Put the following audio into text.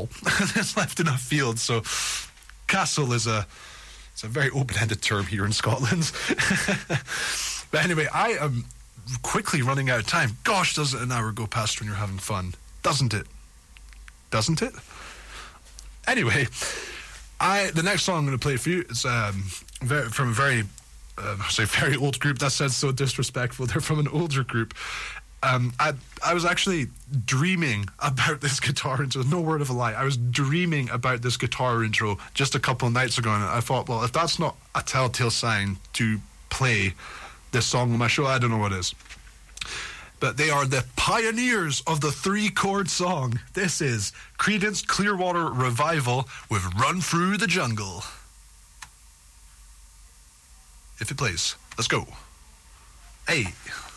small. There's left enough field, so castle is it's a very open-ended term here in Scotland. But anyway, I am quickly running out of time. Gosh, doesn't an hour go past when you're having fun? Doesn't it? Doesn't it? Anyway, the next song I'm going to play for you is from a very very old group. That sounds so disrespectful. They're from an older group. I was actually dreaming about this guitar intro. No word of a lie. I was dreaming about this guitar intro just a couple of nights ago, and I thought, well, if that's not a telltale sign to play this song on my show, I don't know what is. But they are the pioneers of the 3-chord song. This is Creedence Clearwater Revival with Run Through the Jungle. If it plays, let's go. Hey.